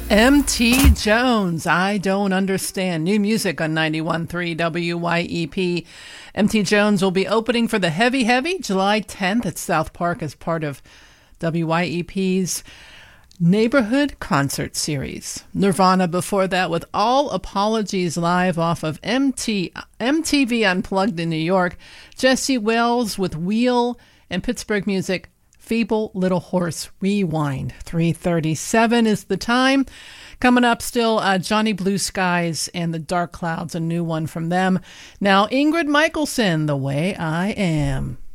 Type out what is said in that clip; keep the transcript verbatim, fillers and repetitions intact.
M T Jones, I Don't Understand. New music on ninety-one point three W Y E P. M T Jones will be opening for the Heavy Heavy July tenth at South Park as part of W Y E P's Neighborhood Concert Series. Nirvana before that with All Apologies live off of M T, M T V Unplugged in New York. Jesse Wells with Wheel, and Pittsburgh music, Feeble Little Horse Rewind. three thirty-seven is the time. Coming up still, uh, Johnny Blue Skies and the Dark Clouds, a new one from them. Now, Ingrid Michaelson, The Way I Am.